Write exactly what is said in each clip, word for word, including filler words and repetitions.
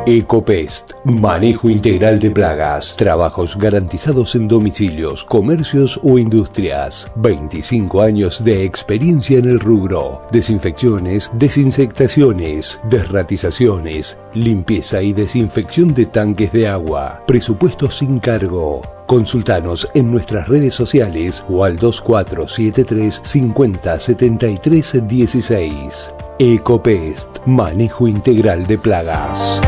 Ecopest, manejo integral de plagas, trabajos garantizados en domicilios, comercios o industrias. veinticinco años de experiencia en el rubro. Desinfecciones, desinsectaciones, desratizaciones, limpieza y desinfección de tanques de agua. Presupuesto sin cargo. Consultanos en nuestras redes sociales o al dos cuatro siete tres cincuenta setenta y tres dieciséis. Ecopest, manejo integral de plagas.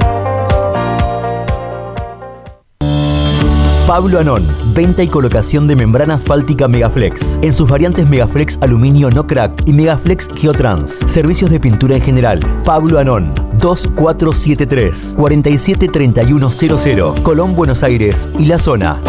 Pablo Anón, venta y colocación de membrana asfáltica Megaflex, en sus variantes Megaflex Aluminio No Crack y Megaflex Geotrans. Servicios de pintura en general. Pablo Anón, dos cuatro siete tres, cuatro siete tres uno cero cero, Colón, Buenos Aires y la zona.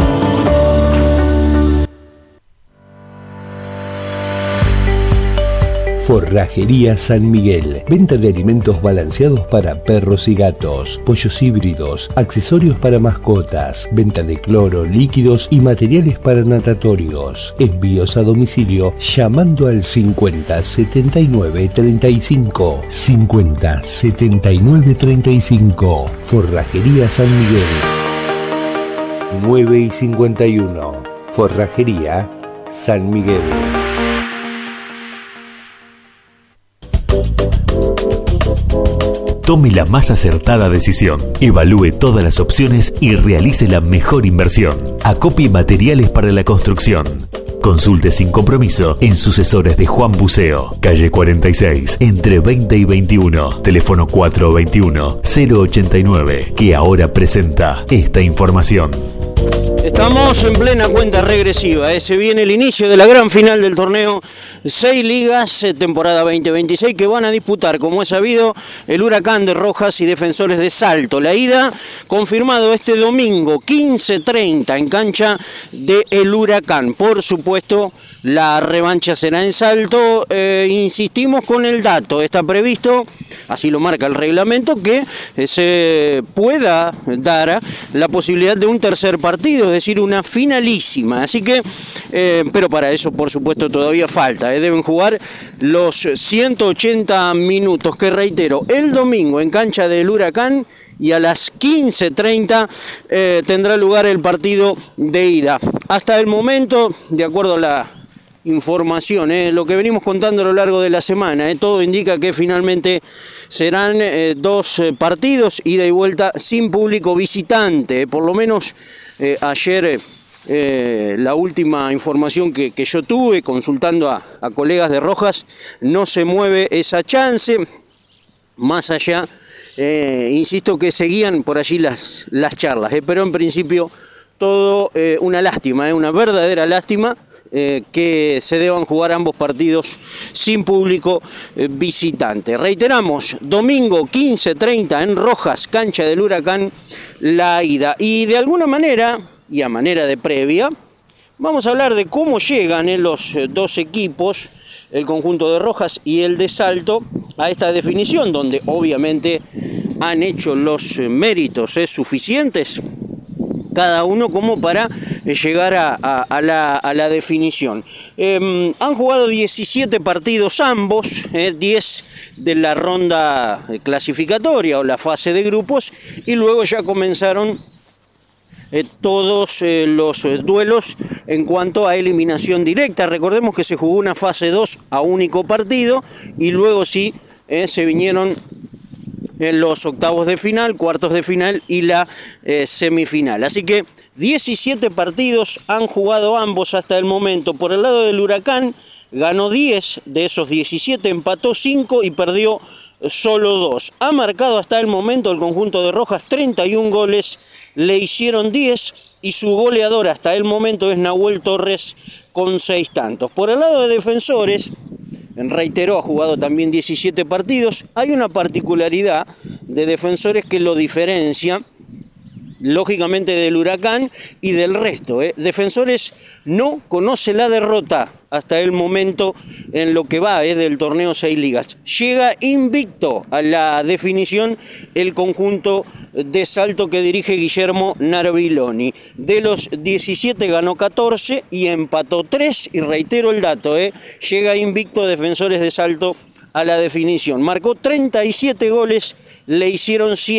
Forrajería San Miguel. Venta de alimentos balanceados para perros y gatos, pollos híbridos, accesorios para mascotas, venta de cloro, líquidos y materiales para natatorios. Envíos a domicilio llamando al cincuenta setenta y nueve treinta y cinco. cincuenta setenta y nueve treinta y cinco. Forrajería San Miguel. nueve y cincuenta y uno. Forrajería San Miguel. Tome la más acertada decisión. Evalúe todas las opciones y realice la mejor inversión. Acopie materiales para la construcción. Consulte sin compromiso en Sucesores de Juan Buceo, calle cuarenta y seis, entre veinte y veintiuno, teléfono cuatro dos uno cero ochenta y nueve, que ahora presenta esta información. Estamos en plena cuenta regresiva, ¿eh? Se viene el inicio de la gran final del torneo Seis Ligas, eh, temporada veinte veintiséis, que van a disputar, como es sabido, el Huracán de Rojas y Defensores de Salto. La ida confirmado este domingo, quince treinta, en cancha de el Huracán. Por supuesto, la revancha será en Salto. Eh, insistimos con el dato, está previsto, así lo marca el reglamento, que eh, se pueda dar la posibilidad de un tercer partido, es decir, una finalísima. Así que, eh, pero para eso, por supuesto, todavía falta. Eh, deben jugar los ciento ochenta minutos, que reitero, el domingo en cancha del Huracán, y a las quince treinta eh, tendrá lugar el partido de ida. Hasta el momento, de acuerdo a la información, eh, lo que venimos contando a lo largo de la semana, eh, todo indica que finalmente serán eh, dos eh, partidos, ida y vuelta, sin público visitante. Eh, por lo menos eh, ayer eh, eh, la última información que, que yo tuve consultando a, a colegas de Rojas, no se mueve esa chance. Más allá, eh, insisto que seguían por allí las, las charlas, eh, pero en principio todo eh, una lástima, eh, una verdadera lástima. Eh, que se deban jugar ambos partidos sin público eh, visitante. Reiteramos, domingo quince treinta en Rojas, cancha del Huracán, la ida. Y de alguna manera, y a manera de previa, vamos a hablar de cómo llegan eh, los eh, dos equipos, el conjunto de Rojas y el de Salto, a esta definición, donde obviamente han hecho los eh, méritos eh, suficientes cada uno como para eh, llegar a, a, a, la, a la definición. Eh, han jugado diecisiete partidos ambos, eh, diez de la ronda clasificatoria o la fase de grupos, y luego ya comenzaron eh, todos eh, los eh, duelos en cuanto a eliminación directa. Recordemos que se jugó una fase dos a único partido, y luego sí eh, se vinieron en los octavos de final, cuartos de final y la eh, semifinal. Así que diecisiete partidos han jugado ambos hasta el momento. Por el lado del Huracán, ganó diez de esos diecisiete, empató cinco y perdió solo dos. Ha marcado hasta el momento el conjunto de Rojas treinta y un goles, le hicieron diez, y su goleador hasta el momento es Nahuel Torres con seis tantos. Por el lado de Defensores, reiteró, ha jugado también diecisiete partidos. Hay una particularidad de Defensores que lo diferencia, lógicamente, del Huracán y del resto. ¿eh? Defensores no conoce la derrota hasta el momento en lo que va ¿eh? del torneo Seis Ligas. Llega invicto a la definición el conjunto de Salto que dirige Guillermo Narviloni. De los diecisiete ganó catorce y empató tres, y reitero el dato, ¿eh? llega invicto Defensores de Salto a la definición. Marcó treinta y siete goles, le hicieron siete.